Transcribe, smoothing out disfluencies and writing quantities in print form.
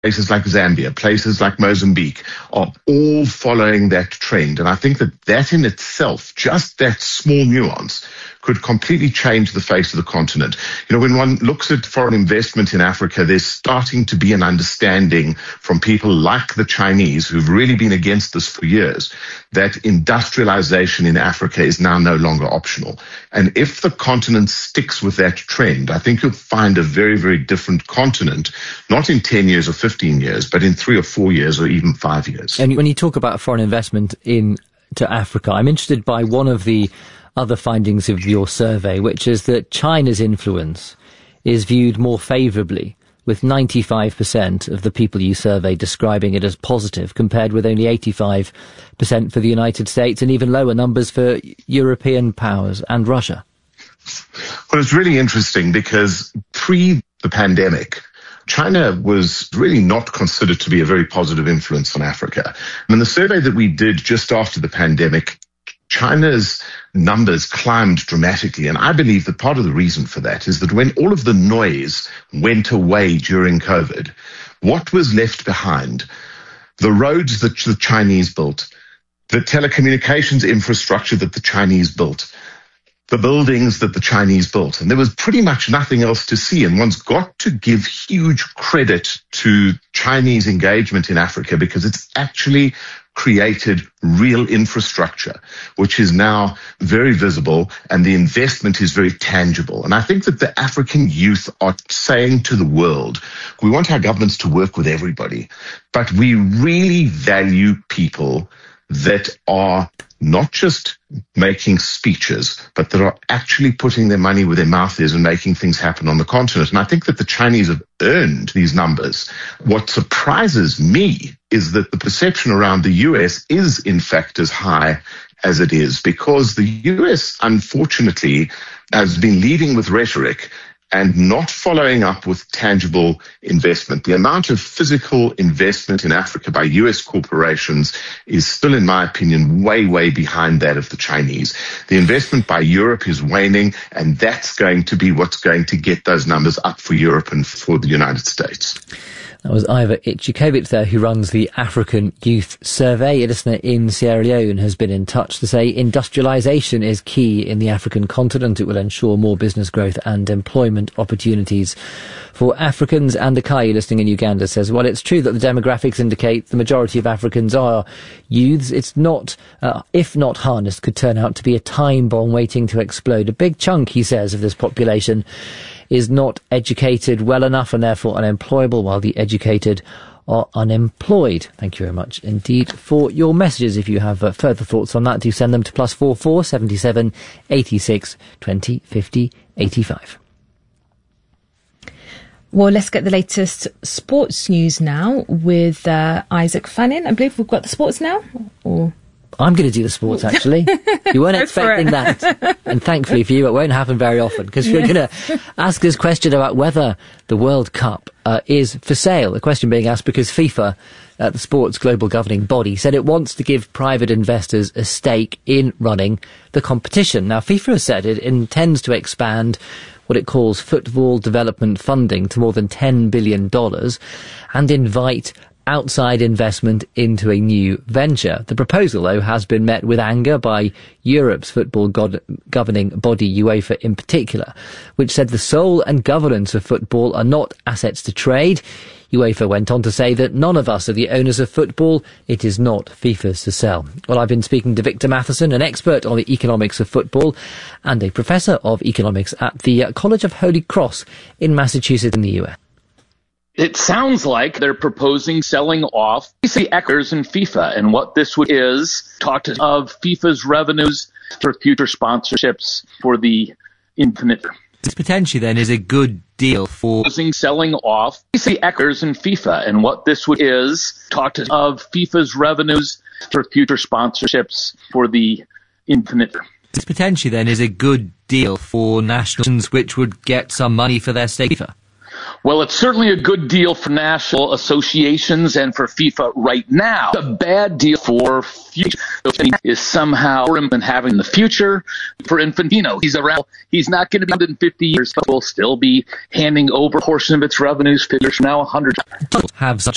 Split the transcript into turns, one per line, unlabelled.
places like Zambia, places like Mozambique are all following that trend. And I think that in itself, just that small nuance, could completely change the face of the continent. You know, when one looks at foreign investment in Africa, there's starting to be an understanding from people like the Chinese, who've really been against this for years, that industrialization in Africa is now no longer optional. And if the continent sticks with that trend, I think you'll find a very, very different continent, not in 10 years or 15 years, but in 3 or 4 years or even 5 years.
And when you talk about foreign investment into Africa, I'm interested by one of the other findings of your survey, which is that China's influence is viewed more favourably, with 95% of the people you survey describing it as positive, compared with only 85% for the United States and even lower numbers for European powers and Russia.
Well, it's really interesting because pre the pandemic, China was really not considered to be a very positive influence on Africa. And in the survey that we did just after the pandemic, China's numbers climbed dramatically. And I believe that part of the reason for that is that when all of the noise went away during COVID, what was left behind? The roads that the Chinese built, the telecommunications infrastructure that the Chinese built, the buildings that the Chinese built. And there was pretty much nothing else to see. And one's got to give huge credit to Chinese engagement in Africa, because it's actually created real infrastructure, which is now very visible, and the investment is very tangible. And I think that the African youth are saying to the world, we want our governments to work with everybody, but we really value people that are not just making speeches, but that are actually putting their money where their mouth is and making things happen on the continent. And I think that the Chinese have earned these numbers. What surprises me is that the perception around the US is in fact as high as it is, because the US, unfortunately, has been leading with rhetoric and not following up with tangible investment. The amount of physical investment in Africa by US corporations is still, in my opinion, way, way behind that of the Chinese. The investment by Europe is waning, and that's going to be what's going to get those numbers up for Europe and for the United States.
That was Ivor Ichikovic there, who runs the African Youth Survey. A listener in Sierra Leone has been in touch to say industrialisation is key in the African continent. It will ensure more business growth and employment opportunities for Africans. And Akai, listening in Uganda, says, well, it's true that the demographics indicate the majority of Africans are youths. It's not, if not harnessed, could turn out to be a time bomb waiting to explode. A big chunk, he says, of this population is not educated well enough and therefore unemployable, while the educated are unemployed. Thank you very much indeed for your messages. If you have further thoughts on that, do send them to +44 77 86 20 50 85.
Well, let's get the latest sports news now with Isaac Fannin. I believe we've got the sports now. Or
I'm going to do the sports, actually. You weren't expecting that. And thankfully for you, it won't happen very often, because we're going to ask this question about whether the World Cup is for sale. The question being asked because FIFA, the sports global governing body, said it wants to give private investors a stake in running the competition. Now, FIFA has said it intends to expand what it calls football development funding to more than $10 billion and invite outside investment into a new venture. The proposal, though, has been met with anger by Europe's football governing body, UEFA in particular, which said the soul and governance of football are not assets to trade. UEFA went on to say that none of us are the owners of football. It is not FIFA's to sell. Well, I've been speaking to Victor Matheson, an expert on the economics of football and a professor of economics at the College of Holy Cross in Massachusetts in the US.
It sounds like they're proposing selling off the actors in FIFA, and what this is talked of FIFA's revenues for future sponsorships for the infinite.
This potentially then is a good deal for
selling off the actors in FIFA, and what this is talked of FIFA's revenues for future sponsorships for the infinite.
This potentially then is a good deal for nations which would get some money for their stake.
Well, it's certainly a good deal for national associations and for FIFA right now. A bad deal for future is somehow and having the future for Infantino. He's around. He's not going to be 150 years, but will still be handing over a portion of its revenues 50 years from now, 100.
Have such